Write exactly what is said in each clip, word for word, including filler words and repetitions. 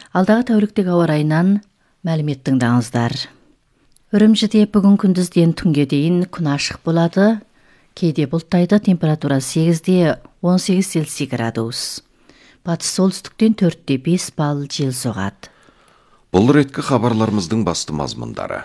Алдағы тәуліктегі ауа райынан мәлімет тыңдаңыздар. Үрімжіде бүгін күндізден түнге дейін күн ашық болады. Кейде бұлттайды, температура сегізде он сегіз Цельсий градус. Батыс солтүстіктен төртте бес балл жел соғады. Бұл реткі хабарларымыздың басты мазмұндары.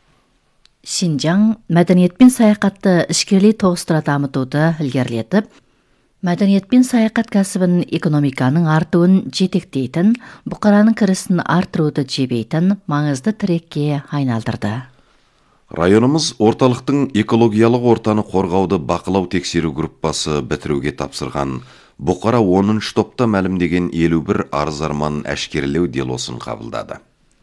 Шинжаң мәдениет пен саяхатты ішкерлей тоғыстыра дамытуды ілгерілетіп, мәдениет пен саяхат кәсібін экономиканың артуын жетектейтін, бұқараның кірісін арттыруды жебейтін маңызды тірекке айналдырды. Районымыз орталықтың экологиялық ортаны қорғауды бақылау тексеру группасы бітіруге тапсырған бұқара оныншы топта мәлімдеген елу бір арыз-арман әшкерелеу делосын қабылдады.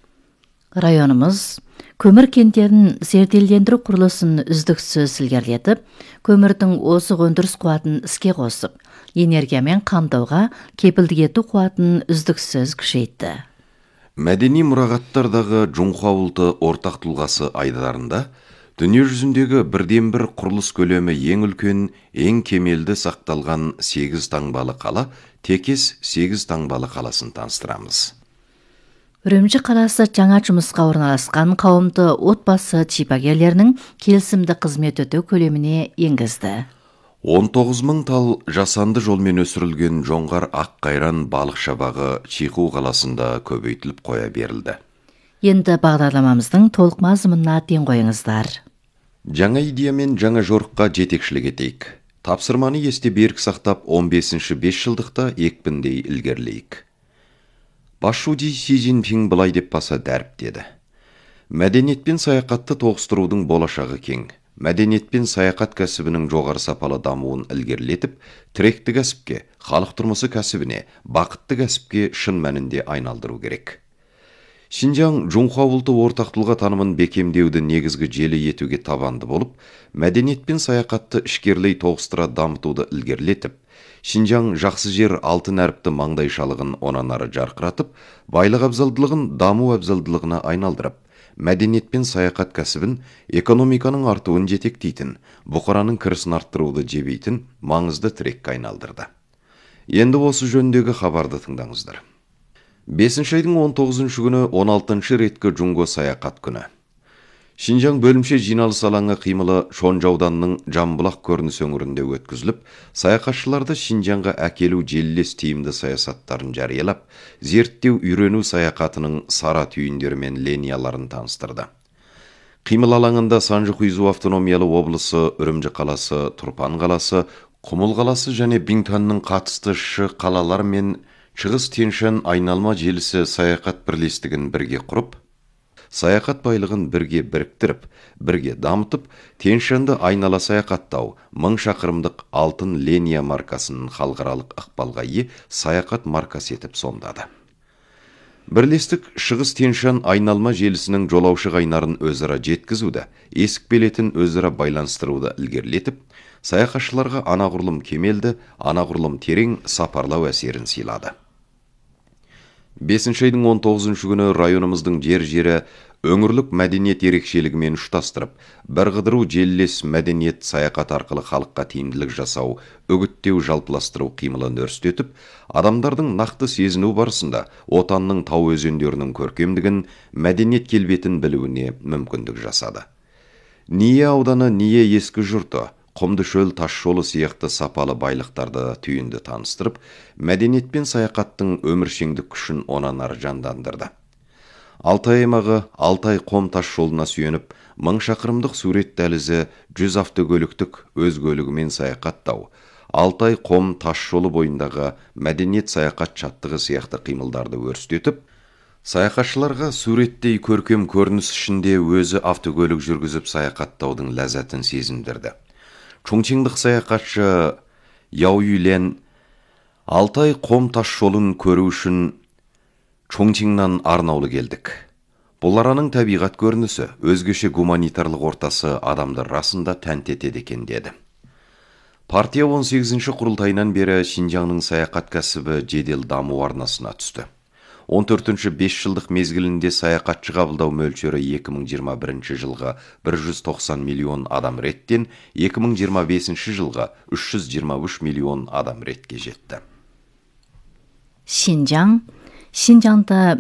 Районымыз көмір кенттерін зерделендіру құрылысын үздіксіз ілгерілетіп, көмірдің озық өндіріс қуатын іске қосып, энергиямен қамтуға кепілдік ету қуатын үздіксіз күшейтті. Мәдени мұрағаттардағы Жұңқы ауылды ортақ тұлғасы айдарында дүние жүзіндегі бірден бір құрылыс көлемі ең үлкен, ең кемелді сақталған сегіз таңбалы қала, Текес сегіз таңбалы қаласын таныстырамыз. Үрімжі қаласы жаңа жұмысқа орналасқан қауымды отбасы шипагерлерінің келісімді қызмет өтеу көлеміне енгізді. он тоғыз мың тал жасанды жолмен өсірілген жоңғар аққайран балық шабағы Чиқу қаласында көбейтіліп қоя берілді. Енді бағдарламамыздың толық мазмұнына ден қойыңыздар. Жаңа идеямен жаңа жорыққа жетекшілік етейік. Тапсырманы есте берік сақтап он бесінші бес жылдықта екпіндей ілгерлейік. Басшуди Си Цзиньпин былай деп баса дәріптеді. Мәдениет пен саяхатты тоғыстырудың болашағы кең. Мәдениет пен саяхат кәсібінің жоғары сапалы дамуын ілгерілетіп, тіректі кәсіпке, халық тұрмысы кәсібіне, бақытты кәсіпке шын мәнінде айналдыру керек. Шинжаң Жұңқы ауылды ортақ тұлға танымын бекемдеуді негізгі желі етуге табанды болып, мәдениет пен саяхатты ішкерлей тоғыстыра дамытуды ілгерілетіп, Шинжаң жақсы жер алтын әріпті маңдайшалығын онан ары жарқыратып, байлық абзалдылығын даму абзалдылығына айналдырып, мәдениет пен саяхат кәсібін экономиканың артуын жетектейтін, бұқараның кірісін арттыруды жебейтін маңызды тірекке айналдырды. Енді осы жөніндегі хабарды тыңдаңыздар. бесінші айдың он тоғызыншы күні он алтыншы реткі Жұңго саяхат күні. Шинжаң бөлімше жиналыс алаңы қимылы Шонжа ауданының Жамбұлақ көрініс өңірінде өткізіліп, саяхатшыларды Шинжаңға әкелу желілес тиімді саясаттарын жариялап, зерттеу үйрену саяхатының сара түйіндері мен линияларын таныстырды. Қимыл алаңында Санжы-Хуйзу автономиялы облысы, Үрімжі қаласы, Тұрпан қаласы, Құмыл қаласы және Биңтанның қатысты шы қалалар мен Шығыс Тянь-Шань айналма желісі саяхат бірлестігін бірге құрып, саяхат байлығын бірге біріктіріп, бірге дамытып, Тянь-Шаньды айнала саяхаттау мың шақырымдық алтын линия маркасының халықаралық ықпалға ие саяхат маркасы етіп сомдады. Бірлестік Шығыс Тянь-Шань айналма желісінің жолаушы қайнарын өзара жеткізуді, есік белетін өзара байланыстыруды ілгерілетіп, саяхатшыларға анағұрлым кемелді, анағұрлым терең сапарлау әсерін сыйлады. бесінші айдың он тоғызыншы күні районымыздың жер-жері өңірлік мәдениет ерекшелігімен ұштастырып, бірқыдыру желілес мәдениет саяхат арқылы халыққа тиімділік жасау, үгіттеу жалпыластыру қимылын өрістетіп, адамдардың нақты сезіну барысында отанның тау өзендерінің көркемдігін, мәдениет келбетін білуіне мүмкіндік жасады. Ния ауданы Ния ескі жұрты, Құмды шөл тас жолы сияқты сапалы байлықтарды түйінді таныстырып, мәдениет пен саяхаттың өміршеңдік күшін онан ары жандандырды. Алтай аймағы Алтай қом тас жолына сүйеніп, мың шақырымдық сурет дәлізі жүз автокөліктік өз көлігімен саяхаттау, Алтай қом тас жолы бойындағы мәдениет саяхат чаттығы сияқты қимылдарды өрістетіп, саяхатшыларға суреттей көркем көрініс ішінде өзі автокөлік жүргізіп саяхаттаудың ләззатын сезіндірді. Чоңчиңдық саяхатшы Яу Юйлен Алтай қом тас жолын көру үшін Чоңчиңнан арнаулы келдік. Бұл араның табиғат көрінісі, өзгеше гуманитарлық ортасы адамды расында тәнті етеді екен деді. Партия он сегізінші құрылтайынан бері Шинжаңның саяхат кәсібі жедел даму арнасына түсті. он төртінші бес жылдық мезгілінде саяхатшы қабылдау мөлшері екі мың жиырма бірінші жылға бір жүз тоқсан миллион адам реттен екі мың жиырма бесінші жылға үш жүз жиырма үш миллион адам ретке жетті. Шинжаң Шинжаңда